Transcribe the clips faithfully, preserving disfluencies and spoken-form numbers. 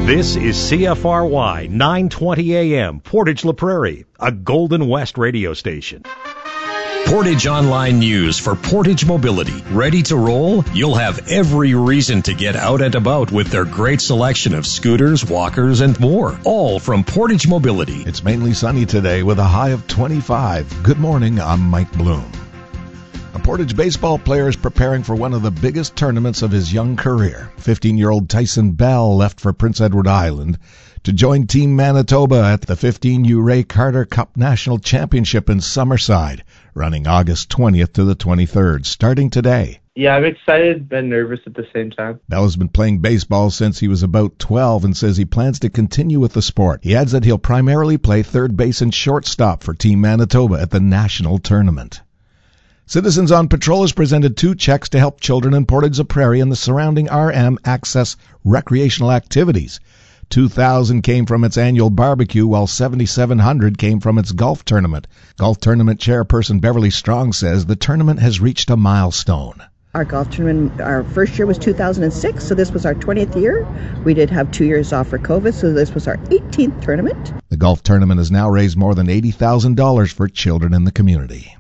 This is C F R Y nine twenty A M, Portage La Prairie, a Golden West radio station. Portage Online News for Portage Mobility. Ready to roll? You'll have every reason to get out and about with their great selection of scooters, walkers, and more. All from Portage Mobility. It's mainly sunny today with a high of twenty-five. Good morning, I'm Mike Bloom. A Portage baseball player is preparing for one of the biggest tournaments of his young career. fifteen-year-old Tyson Bell left for Prince Edward Island to join Team Manitoba at the fifteen U Ray Carter Cup National Championship in Summerside, running August twentieth to the twenty-third, starting today. Yeah, I'm excited and nervous at the same time. Bell has been playing baseball since he was about twelve and says he plans to continue with the sport. He adds that he'll primarily play third base and shortstop for Team Manitoba at the national tournament. Citizens on Patrol has presented two checks to help children in Portage La Prairie and the surrounding R M access recreational activities. two thousand came from its annual barbecue, while seven thousand seven hundred came from its golf tournament. Golf tournament chairperson Beverly Strong says the tournament has reached a milestone. Our golf tournament, our first year was two thousand six, so this was our twentieth year. We did have two years off for COVID, so this was our eighteenth tournament. The golf tournament has now raised more than eighty thousand dollars for children in the community.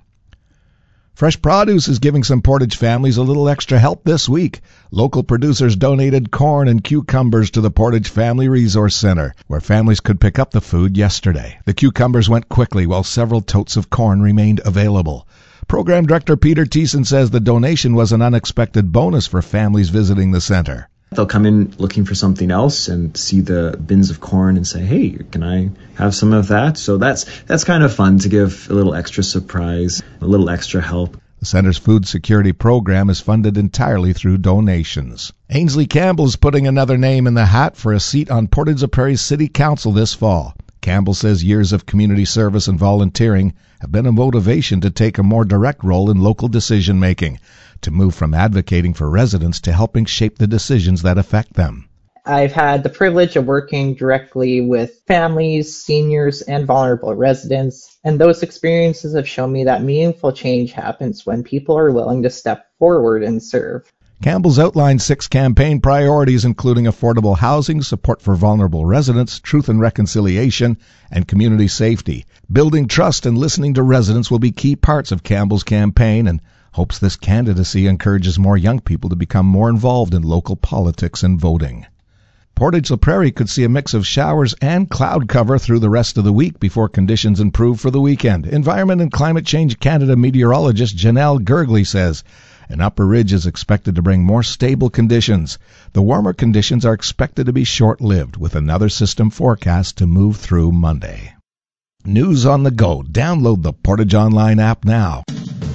Fresh Produce is giving some Portage families a little extra help this week. Local producers donated corn and cucumbers to the Portage Family Resource Center, where families could pick up the food yesterday. The cucumbers went quickly, while several totes of corn remained available. Program Director Peter Thiessen says the donation was an unexpected bonus for families visiting the center. They'll come in looking for something else and see the bins of corn and say, hey, can I have some of that? So that's that's kind of fun to give a little extra surprise, a little extra help. The center's food security program is funded entirely through donations. Ainsley Campbell is putting another name in the hat for a seat on Portage La Prairie's City Council this fall. Campbell says years of community service and volunteering have been a motivation to take a more direct role in local decision-making, to move from advocating for residents to helping shape the decisions that affect them. I've had the privilege of working directly with families, seniors, and vulnerable residents, and those experiences have shown me that meaningful change happens when people are willing to step forward and serve. Campbell's outlined six campaign priorities, including affordable housing, support for vulnerable residents, truth and reconciliation, and community safety. Building trust and listening to residents will be key parts of Campbell's campaign, and hopes this candidacy encourages more young people to become more involved in local politics and voting. Portage La Prairie could see a mix of showers and cloud cover through the rest of the week before conditions improve for the weekend. Environment and Climate Change Canada meteorologist Janelle Gergley says an upper ridge is expected to bring more stable conditions. The warmer conditions are expected to be short-lived, with another system forecast to move through Monday. News on the go. Download the Portage Online app now.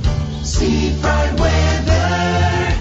Seafront weather.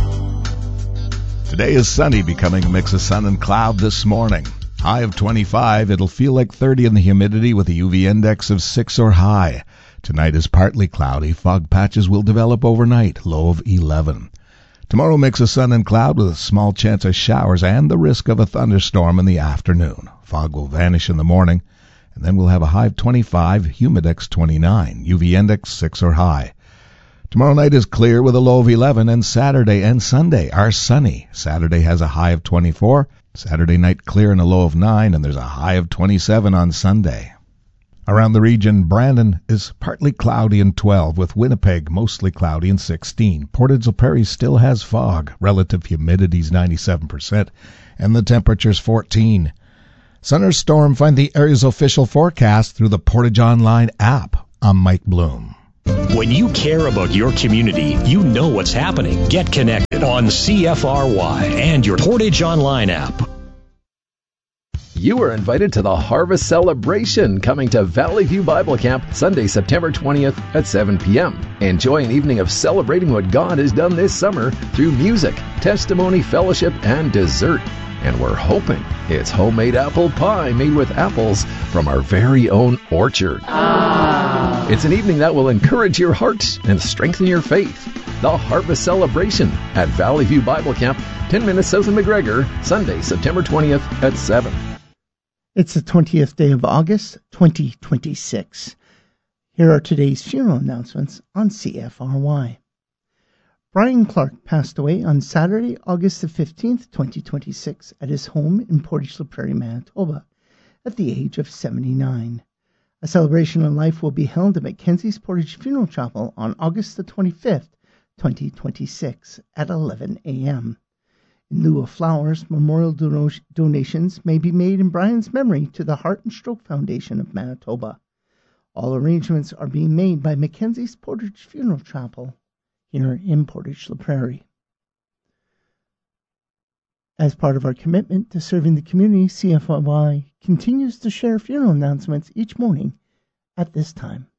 Today is sunny, becoming a mix of sun and cloud this morning. High of twenty-five. It'll feel like thirty in the humidity with a U V index of six or high. Tonight is partly cloudy. Fog patches will develop overnight. Low of eleven. Tomorrow mix of sun and cloud with a small chance of showers and the risk of a thunderstorm in the afternoon. Fog will vanish in the morning, and then we'll have a high of twenty-five, humidex twenty-nine, U V index six or high. Tomorrow night is clear with a low of eleven, and Saturday and Sunday are sunny. Saturday has a high of twenty-four, Saturday night clear and a low of nine, and there's a high of twenty-seven on Sunday. Around the region, Brandon is partly cloudy and twelve, with Winnipeg mostly cloudy and sixteen. Portage La Prairie still has fog. Relative humidity is ninety-seven percent, and the temperature's fourteen. Sun or storm, find the area's official forecast through the Portage Online app. I'm Mike Bloom. When you care about your community, you know what's happening. Get connected on C F R Y and your Portage Online app. You are invited to the Harvest Celebration coming to Valley View Bible Camp Sunday, September twentieth at seven p.m. Enjoy an evening of celebrating what God has done this summer through music, testimony, fellowship, and dessert. And we're hoping it's homemade apple pie made with apples from our very own orchard. Ah. It's an evening that will encourage your heart and strengthen your faith. The Harvest Celebration at Valley View Bible Camp, ten minutes south of McGregor, Sunday, September twentieth at seven. It's the twentieth day of August, twenty twenty-six. Here are today's funeral announcements on C F R Y. Brian Clark passed away on Saturday, August the fifteenth, twenty twenty-six, at his home in Portage la Prairie, Manitoba, at the age of seventy-nine. A celebration of life will be held at Mackenzie's Portage Funeral Chapel on August the twenty-fifth, twenty twenty-six, at eleven a.m. In lieu of flowers, memorial dono- donations may be made in Brian's memory to the Heart and Stroke Foundation of Manitoba. All arrangements are being made by Mackenzie's Portage Funeral Chapel here in Portage la Prairie. As part of our commitment to serving the community, C F Y continues to share funeral announcements each morning at this time.